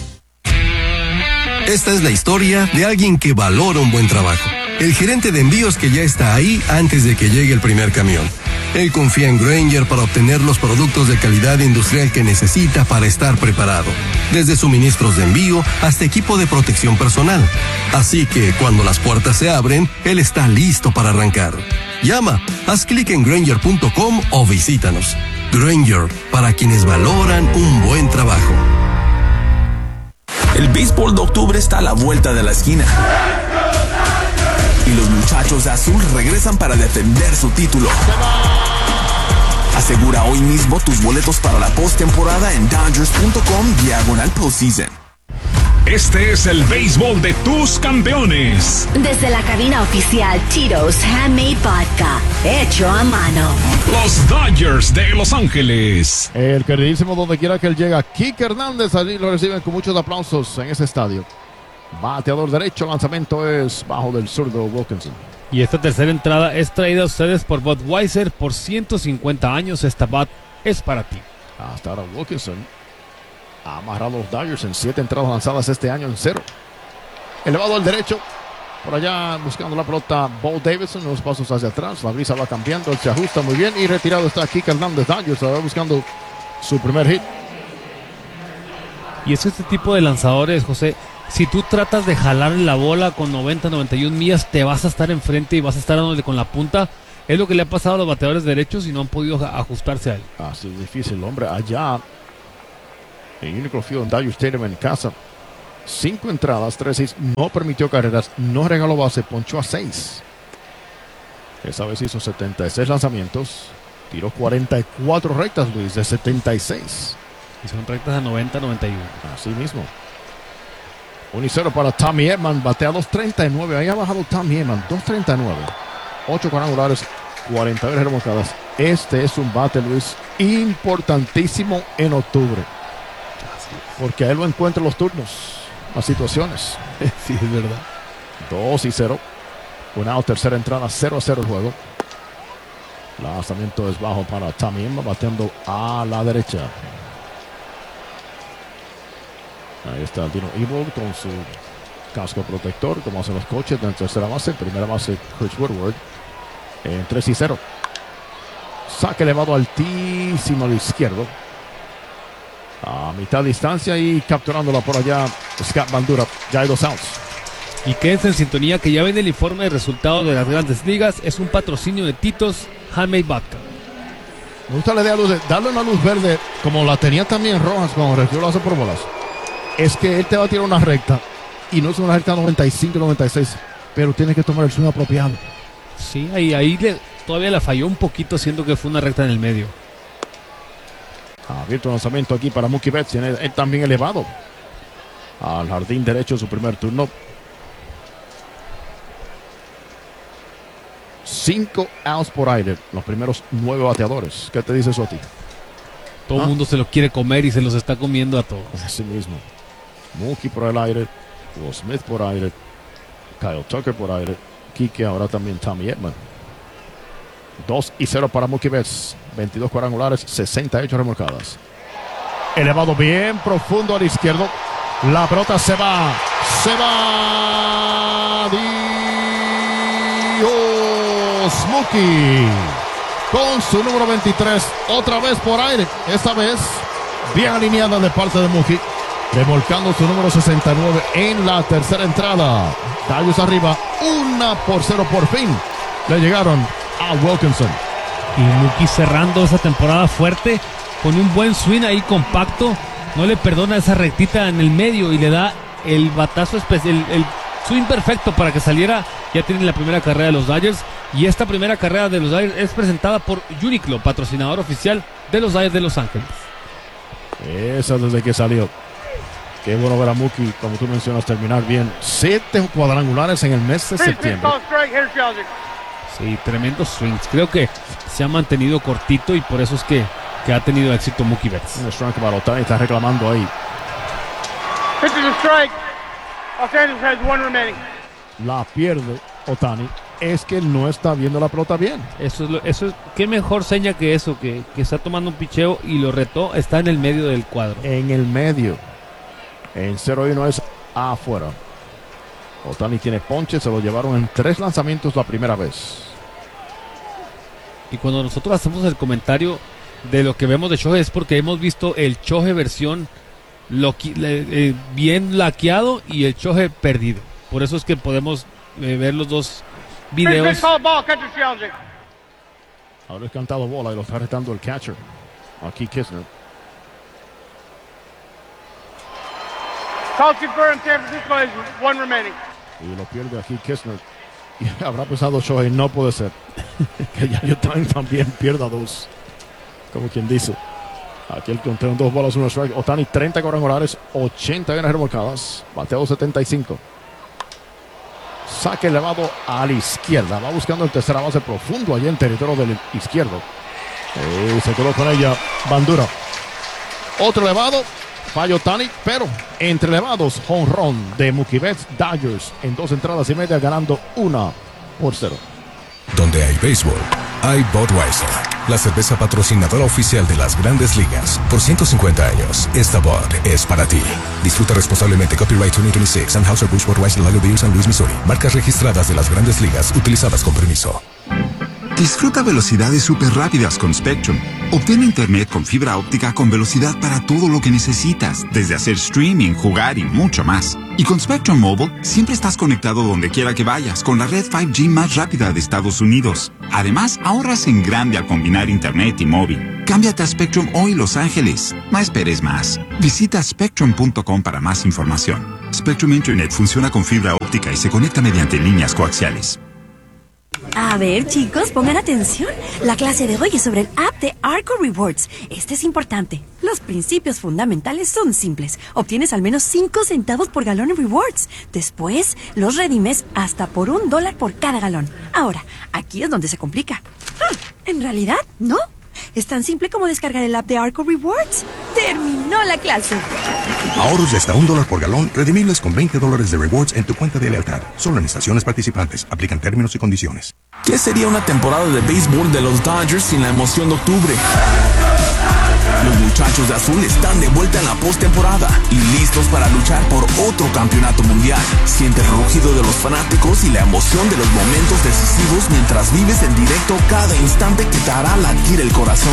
Esta es la historia de alguien que valora un buen trabajo. El gerente de envíos que ya está ahí antes de que llegue el primer camión. Él confía en Grainger para obtener los productos de calidad industrial que necesita para estar preparado. Desde suministros de envío hasta equipo de protección personal. Así que cuando las puertas se abren, él está listo para arrancar. Llama, haz clic en Grainger punto com o visítanos. Grainger, para quienes valoran un buen trabajo. El béisbol de octubre está a la vuelta de la esquina. Y los muchachos de azul regresan para defender su título. Asegura hoy mismo tus boletos para la postemporada en Dodgers punto com diagonal postseason. Este es el béisbol de tus campeones. Desde la cabina oficial Tito's Handmade Vodka, hecho a mano. Los Dodgers de Los Ángeles. El queridísimo donde quiera que él llega, Kike Hernández, allí lo reciben con muchos aplausos en ese estadio. Bateador derecho, lanzamiento es bajo del zurdo Wilkinson. Y esta tercera entrada es traída a ustedes por Budweiser por ciento cincuenta años. Esta bat es para ti. Hasta ahora Wilkinson ha amarrado a los Dodgers en siete entradas lanzadas este año en cero. Elevado al derecho, por allá buscando la pelota Bo Davidson, unos pasos hacia atrás, la brisa va cambiando, él se ajusta muy bien y retirado está Kike Hernández. Dodgers va buscando su primer hit. Y es este tipo de lanzadores, José, Si tú tratas de jalar la bola con noventa, noventa y una millas, te vas a estar enfrente y vas a estar dándole con la punta. Es lo que le ha pasado a los bateadores derechos y no han podido ajustarse a él. Así es difícil, hombre. Allá en Uniqlo Field, en Dodger Stadium, en casa, cinco entradas, tres seis, no permitió carreras, no regaló base, ponchó a seis. Esa vez hizo setenta y seis lanzamientos, tiró cuarenta y cuatro rectas, Luis, de setenta y seis. Y son rectas a noventa, noventa y uno. Así mismo. uno y cero para Tommy Edman, batea dos treinta y nueve. Ahí ha bajado Tommy Edman, dos treinta y nueve. ocho cuadrangulares, cuarenta y dos remolcadas. Este es un bate, Luis, importantísimo en octubre. Porque a él lo encuentra los turnos, las situaciones. Sí, es verdad. dos y cero. Una out, tercera entrada, cero a cero el juego. Lanzamiento es bajo para Tommy Edman, bateando a la derecha. Ahí está Dino Evil con su casco protector, como hacen los coches. En tercera base, primera base Chris Woodward. En tres y cero. Saque elevado altísimo al izquierdo. A mitad distancia y capturándola por allá Scott Bandura. Ya hay dos outs. Y quédense en sintonía que ya ven el informe de resultados de las grandes ligas. Es un patrocinio de Tito's Handmade Vodka. Me gusta la idea de darle una luz verde como la tenía también Rojas cuando recibió la hace por bolas. Es que él te va a tirar una recta y no es una recta noventa y cinco, noventa y seis, pero tiene que tomar el swing apropiado. Sí, ahí, ahí le, todavía la falló un poquito, siendo que fue una recta en el medio. Abierto lanzamiento aquí para Mookie Betts, él, él también elevado al jardín derecho su primer turno. Cinco outs por aire, los primeros nueve bateadores. ¿Qué te dice eso a ti? Todo el ¿Ah? mundo se lo quiere comer y se los está comiendo a todos. Así mismo. Mookie por el aire, Will Smith por aire, Kyle Tucker por aire, Kike, ahora también Tommy Edman. dos y cero para Mookie Betts, veintidós cuadrangulares, sesenta y ocho remolcadas. Elevado bien profundo al izquierdo. La pelota se va, se va. Dios Mookie con su número veintitrés, otra vez por aire, esta vez bien alineada de parte de Mookie, remolcando su número sesenta y nueve en la tercera entrada. Dodgers arriba, una por cero por fin. Le llegaron a Wilkinson. Y Mookie cerrando esa temporada fuerte, con un buen swing ahí compacto, no le perdona esa rectita en el medio y le da el batazo especial, el, el swing perfecto para que saliera. Ya tienen la primera carrera de los Dodgers. Y esta primera carrera de los Dodgers es presentada por Uniqlo, patrocinador oficial de los Dodgers de Los Ángeles. Esa desde que salió. Qué bueno ver a Mookie, como tú mencionas, terminar bien. Siete cuadrangulares en el mes de septiembre. Sí, tremendos swings. Creo que se ha mantenido cortito y por eso es que, que ha tenido éxito Mookie Betts. Un strike para Ohtani, está reclamando ahí. This is a strike. Los Angeles has one remaining. La pierde Ohtani. Es que no está viendo la pelota bien. Eso es, lo, eso es qué mejor seña que eso, que, que está tomando un picheo y lo retó, está en el medio del cuadro. En el medio. En cero y uno es afuera. Ohtani tiene ponche, se lo llevaron en tres lanzamientos la primera vez. Y cuando nosotros hacemos el comentario de lo que vemos de Shohei es porque hemos visto el Shohei versión loqui, eh, bien laqueado y el Shohei perdido. Por eso es que podemos eh, ver los dos videos. Ahora es cantado bola y lo está retando el catcher. Aquí Kissner. Call confirmed, San Francisco has one remaining. Y lo pierde aquí Kissner. Y habrá pensado Shohei, no puede ser. Que ya yo también pierda dos. Como quien dice. Aquí el conteo en dos bolas, uno strike. Ohtani, treinta cuadrangulares, ochenta ganas remolcadas. Bateo setenta y cinco. Saque elevado a la izquierda. Va buscando el tercera base profundo allí en territorio del izquierdo. Y se quedó con ella Bandura. Otro elevado. Fallo Ohtani, pero entre elevados, home run de Mookie Betts. Dodgers en dos entradas y media ganando una por cero. Donde hay béisbol, hay Budweiser, la cerveza patrocinadora oficial de las grandes ligas. Por ciento cincuenta años, esta Bud es para ti. Disfruta responsablemente. Copyright dos mil veintiséis, Anheuser-Busch Budweiser Lager Beer, San Luis, Missouri. Marcas registradas de las grandes ligas, utilizadas con permiso. Disfruta velocidades súper rápidas con Spectrum, Obtén internet con fibra óptica con velocidad para todo lo que necesitas, desde hacer streaming, jugar y mucho más. Y con Spectrum Mobile, siempre estás conectado donde quiera que vayas, con la red cinco G más rápida de Estados Unidos. Además, ahorras en grande al combinar internet y móvil. Cámbiate a Spectrum hoy, Los Ángeles. No esperes más. Visita spectrum punto com para más información. Spectrum Internet funciona con fibra óptica y se conecta mediante líneas coaxiales. A ver, chicos, pongan atención. La clase de hoy es sobre el app de Arco Rewards. Este es importante. Los principios fundamentales son simples. Obtienes al menos cinco centavos por galón en rewards. Después, los redimes hasta por un dólar por cada galón. Ahora, aquí es donde se complica. Hmm, en realidad, no. Es tan simple como descargar el app de Arco Rewards. ¡Terminó la clase! Ahorros de hasta un dólar por galón, redimibles con veinte dólares de rewards en tu cuenta de lealtad. Solo en estaciones participantes. Aplican términos y condiciones. ¿Qué sería una temporada de béisbol de los Dodgers sin la emoción de octubre? Los muchachos de azul están de vuelta en la postemporada y listos para luchar por otro campeonato mundial. Siente el rugido de los fanáticos y la emoción de los momentos decisivos mientras vives en directo cada instante que te hará latir el corazón.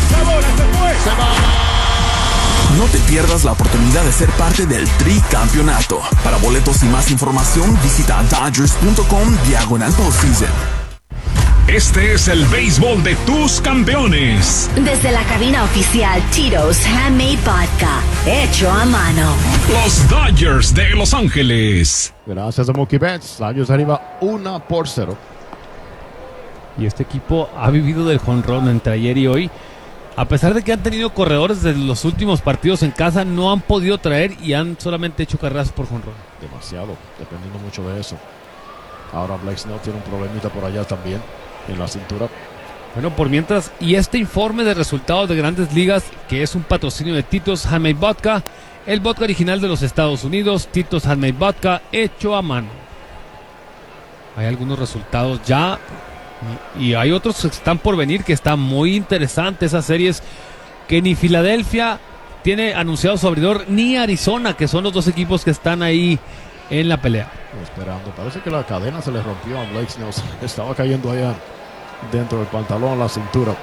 No te pierdas la oportunidad de ser parte del tricampeonato. Para boletos y más información, visita dodgers punto com diagonal postseason. Este es el béisbol de tus campeones. Desde la cabina oficial Tito's Handmade Vodka, hecho a mano. Los Dodgers de Los Ángeles. Gracias a Mookie Betts. Dodgers arriba uno por cero. Y este equipo ha vivido del jonrón entre ayer y hoy. A pesar de que han tenido corredores desde los últimos partidos en casa, no han podido traer y han solamente hecho carreras por jonrón. Demasiado, dependiendo mucho de eso. Ahora Blake Snell tiene un problemita por allá también, en la cintura. Bueno, por mientras, y este informe de resultados de Grandes Ligas, que es un patrocinio de Tito's Handmade Vodka, el vodka original de los Estados Unidos, Tito's Handmade Vodka, hecho a mano. Hay algunos resultados ya, y, y hay otros que están por venir, que están muy interesantes, esas series que ni Filadelfia tiene anunciado su abridor, ni Arizona, que son los dos equipos que están ahí en la pelea. Esperando, parece que la cadena se le rompió a Blake Snell, estaba cayendo allá dentro del pantalón, la cintura.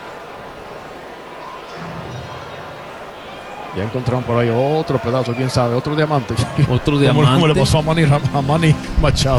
Ya encontraron por ahí otro pedazo, quién sabe, otro diamante. Otro diamante. Como le pasó a Manny, a Manny Machado.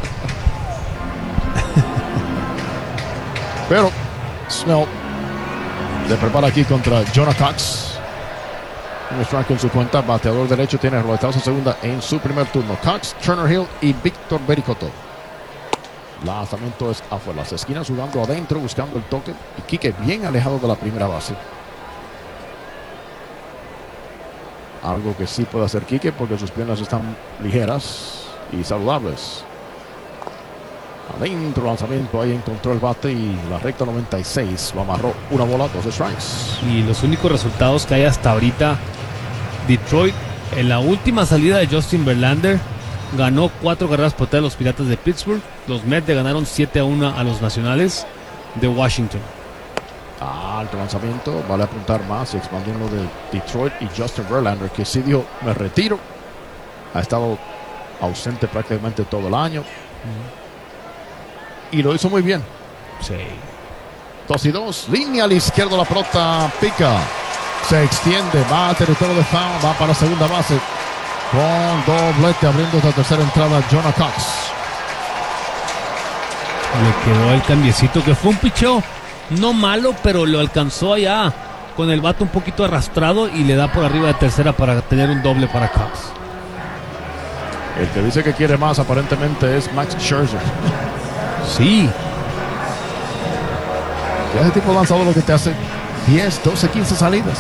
Pero Snell le prepara aquí contra Jonah Cox. Un strike en su cuenta, bateador derecho, tiene roletazo segunda en su primer turno. Cox, Turner Hill y Víctor Bericoto. Lanzamiento es afuera, las esquinas jugando adentro, buscando el toque. Y Quique bien alejado de la primera base. Algo que sí puede hacer Quique porque sus piernas están ligeras y saludables. Adentro, lanzamiento, ahí encontró el bate y la recta noventa y seis lo amarró, una bola, dos strikes. Y los únicos resultados que hay hasta ahorita: Detroit, en la última salida de Justin Verlander, ganó cuatro carreras por tres a los Piratas de Pittsburgh. Los Mets le ganaron siete a uno a los Nacionales de Washington. Alto lanzamiento, vale apuntar más y expandiendo de Detroit y Justin Verlander, que sí dijo, me retiro. Ha estado ausente prácticamente todo el año. Mm. Y lo hizo muy bien. Sí. Dos y dos. Línea a la izquierda, la pelota pica. Se extiende. Va a territorio de foul. Va para segunda base. Con doblete abriendo esta tercera entrada. Jonah Cox. Le quedó el cambiecito, que fue un picheo no malo, pero lo alcanzó allá con el bate un poquito arrastrado y le da por arriba de tercera para tener un doble para Cox. El que dice que quiere más aparentemente es Max Scherzer. Sí. Que ese tipo de lanzador lo que te hace diez, doce, quince salidas.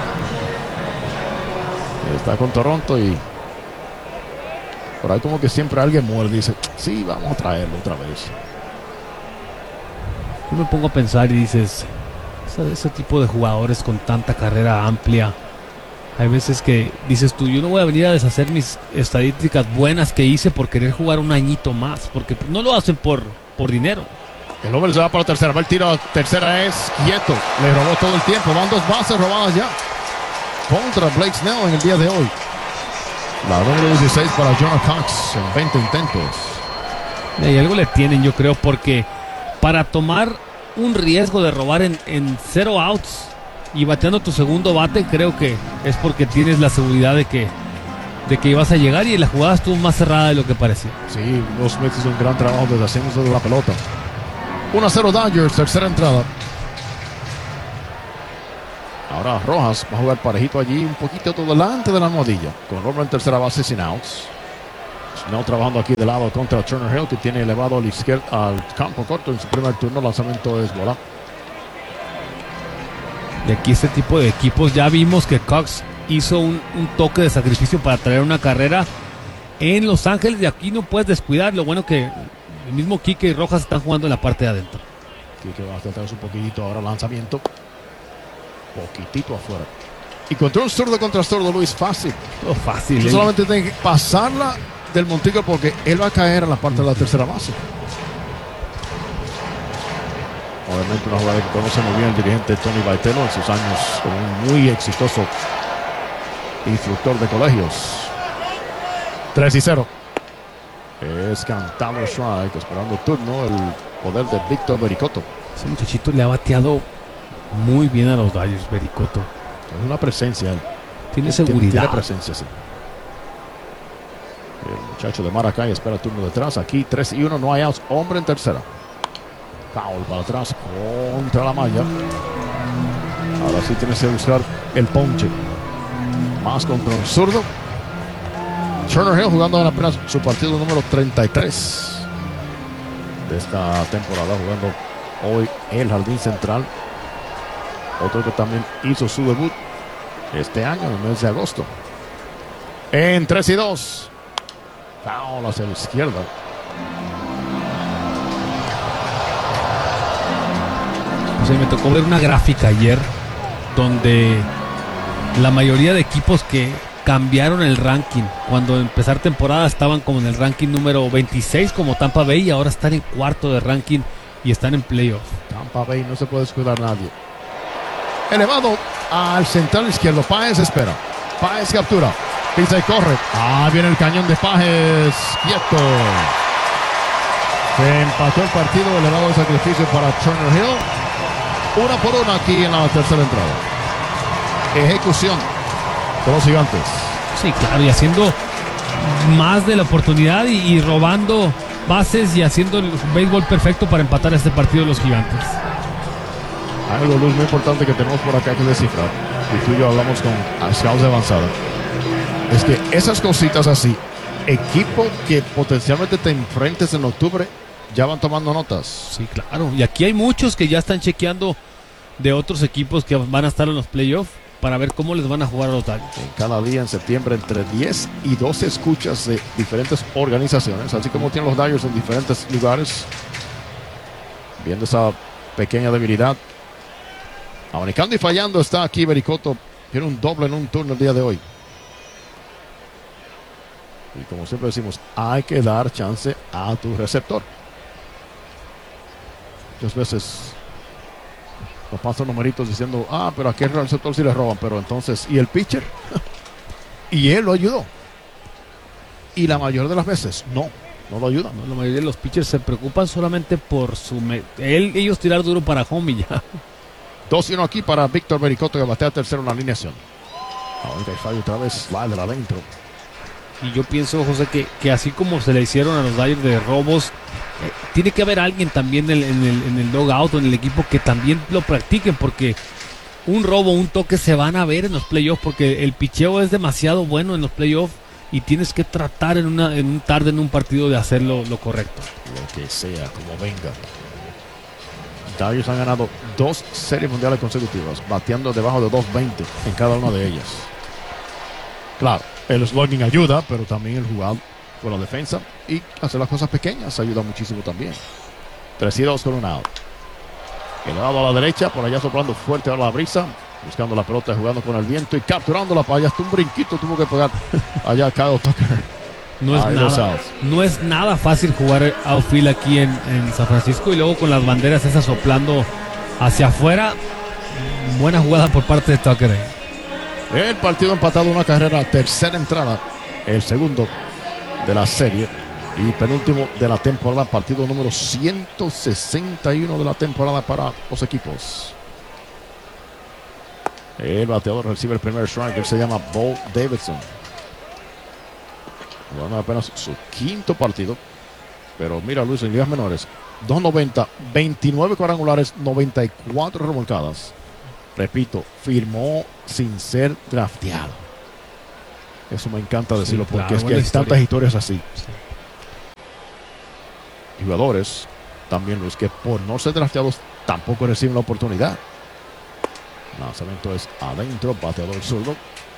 Está con Toronto y por ahí como que siempre alguien muere y dice, sí, vamos a traerlo otra vez. Yo me pongo a pensar y dices, ese, ese tipo de jugadores con tanta carrera amplia, hay veces que dices tú, yo no voy a venir a deshacer mis estadísticas buenas que hice por querer jugar un añito más, porque no lo hacen por, por dinero. El hombre se va para la tercera, va el tiro a tercera, es quieto, le robó todo el tiempo, van dos bases robadas ya contra Blake Snell en el día de hoy. La número dieciséis para Jonah Cox en veinte intentos. Y algo le tienen, yo creo, porque para tomar un riesgo de robar en, en cero outs y bateando tu segundo bate, creo que es porque tienes la seguridad de que, de que ibas a llegar y la jugada estuvo más cerrada de lo que parecía. Sí, Will Smith hizo un gran trabajo desde haciéndose de la pelota. uno a cero Dodgers, tercera entrada. Ahora Rojas va a jugar parejito allí, un poquito todo delante de la almohadilla, con Robert en tercera base sin outs. Snell trabajando aquí de lado contra Turner Hill, que tiene elevado al izquierdo, al campo corto en su primer turno. Lanzamiento es bola. Y aquí este tipo de equipos, ya vimos que Cox hizo un, un toque de sacrificio para traer una carrera en Los Ángeles, y aquí no puedes descuidar. Lo bueno que el mismo Quique y Rojas están jugando en la parte de adentro. Quique va a tratar un poquitito ahora, lanzamiento. Poquitito afuera. Y contra un zurdo contra zurdo, Luis, fácil. Oh, fácil. Tú solamente tienes que pasarla del montículo porque él va a caer en la parte de la tercera base. Obviamente una jugada que conoce muy bien el dirigente Tony Vitello en sus años como un muy exitoso instructor de colegios. tres y cero. Es cantado strike, esperando turno, el poder de Víctor Vericoto. Ese muchachito le ha bateado muy bien a los Dodgers, Vericoto. Es una presencia. Él. Tiene seguridad. Tiene, tiene presencia, sí. El muchacho de Maracay espera el turno detrás. Aquí tres y uno, no hay outs. Hombre en tercera. Foul para atrás contra la malla. Ahora sí tienes que buscar el ponche. Más contra el zurdo. Turner Hill jugando en apenas su partido número treinta y tres de esta temporada, jugando hoy el Jardín Central. Otro que también hizo su debut este año, en el mes de agosto. En tres y dos. Foul hacia la izquierda. O sea, me tocó ver una gráfica ayer donde la mayoría de equipos que cambiaron el ranking, cuando empezar temporada estaban como en el ranking número veintiséis como Tampa Bay, y ahora están en cuarto de ranking y están en playoff. Tampa Bay no se puede descuidar nadie. Elevado al central izquierdo. Páez espera. Páez captura. Pisa y corre. Ah, viene el cañón de Páez. Quieto. Se empató el partido. Elevado de sacrificio para Turner Hill. Una por una aquí en la tercera entrada. Ejecución de los Gigantes. Sí, claro. Y haciendo más de la oportunidad y, y robando bases y haciendo el béisbol perfecto para empatar este partido de los Gigantes. Algo, Luz, muy importante que tenemos por acá que descifrar, y tú y yo hablamos con scouts de avanzada, es que esas cositas así, equipo que potencialmente te enfrentes en octubre, ya van tomando notas. Sí, claro. Y aquí hay muchos que ya están chequeando de otros equipos que van a estar en los playoffs para ver cómo les van a jugar a los Dodgers. Cada día en septiembre entre diez y doce escuchas de diferentes organizaciones, así como tienen los Dodgers en diferentes lugares, viendo esa pequeña debilidad. Abanicando y fallando está aquí Vericoto. Tiene un doble en un turno el día de hoy. Y como siempre decimos, hay que dar chance a tu receptor. Muchas veces nos pasan numeritos diciendo, ah, pero a aquel receptor sí le roban, pero entonces, ¿y el pitcher? Y él lo ayudó. Y la mayoría de las veces, no, no lo ayudan. No, la mayoría de los pitchers se preocupan solamente por su... Me él, ellos tirar duro para home y ya. dos y uno aquí para Víctor Vericoto, que batea tercero en la alineación. Ahorita hay fallo otra vez, slider adentro. Y yo pienso, José, que, que así como se le hicieron a los Dodgers de robos, eh, tiene que haber alguien también en, en el, en el dugout o en el equipo que también lo practiquen, porque un robo, un toque se van a ver en los playoffs, porque el picheo es demasiado bueno en los playoffs y tienes que tratar en, una, en un tarde en un partido de hacerlo lo correcto. Lo que sea, como venga. Dodgers han ganado dos series mundiales consecutivas, bateando debajo de dos veinte en cada una de ellas. Claro, el slugging ayuda, pero también el jugar con la defensa y hacer las cosas pequeñas ayuda muchísimo también. tres y dos con un out. Elevado a la derecha, por allá soplando fuerte a la brisa, buscando la pelota, jugando con el viento y capturándola para allá. Hasta un brinquito tuvo que pegar allá Kyle Tucker. No es, nada, no es nada fácil jugar outfield aquí en, en San Francisco, y luego con las banderas esas soplando hacia afuera. Buena jugada por parte de Tucker. El partido empatado, una carrera, tercera entrada, el segundo de la serie. Y penúltimo de la temporada, partido número ciento sesenta y uno de la temporada para los equipos. El bateador recibe el primer strike, él se llama Bo Davidson. Bueno, apenas su quinto partido. Pero mira, Luis, en ligas menores, dos noventa, veintinueve cuadrangulares, noventa y cuatro remolcadas. Repito, firmó sin ser drafteado. Eso me encanta decirlo, sí, porque claro, es que hay historia. Tantas historias así. Sí. Jugadores también, Luis, que por no ser drafteados tampoco reciben la oportunidad. Lanzamiento es adentro, bateador zurdo.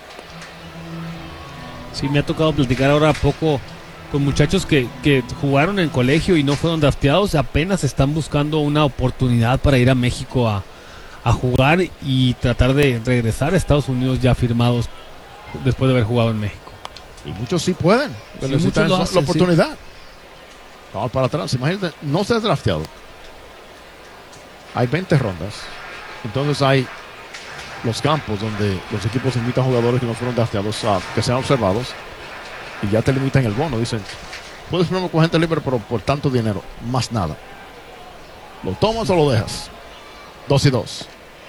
Sí, me ha tocado platicar ahora poco con muchachos que, que jugaron en colegio y no fueron drafteados, apenas están buscando una oportunidad para ir a México a, a jugar y tratar de regresar a Estados Unidos ya firmados después de haber jugado en México. Y muchos sí pueden, sí, necesitan muchos lo hacen, la oportunidad. Sí. Vamos para atrás, imagínate, no ser drafteado. Hay veinte rondas, entonces hay los campos donde los equipos invitan a jugadores que no fueron drafteados a que sean observados y ya te limitan el bono. Dicen, puedes firmar con gente libre, pero por tanto dinero, más nada. ¿Lo tomas o lo dejas? Dos y dos.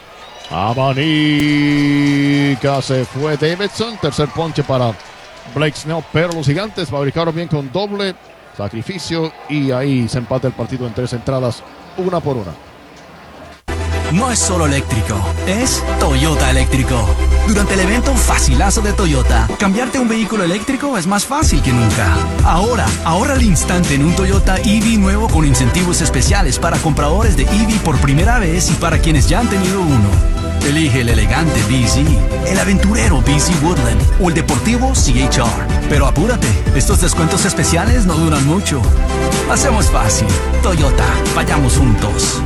Abanica, se fue Davidson. Tercer ponche para Blake Snell, pero los Gigantes fabricaron bien con doble sacrificio y ahí se empata el partido en tres entradas, una por una. No es solo eléctrico, es Toyota eléctrico. Durante el evento Facilazo de Toyota, cambiarte un vehículo eléctrico es más fácil que nunca. Ahora, ahorra al instante en un Toyota E V nuevo con incentivos especiales para compradores de E V por primera vez y para quienes ya han tenido uno. Elige el elegante B Z, el aventurero B Z Woodland o el deportivo C H R. Pero apúrate, estos descuentos especiales no duran mucho. Hacemos fácil. Toyota, vayamos juntos.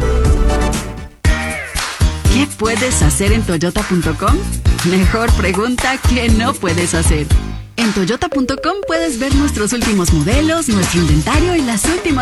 ¿Qué puedes hacer en Toyota punto com? Mejor pregunta, ¿qué no puedes hacer? En Toyota punto com puedes ver nuestros últimos modelos, nuestro inventario y las últimas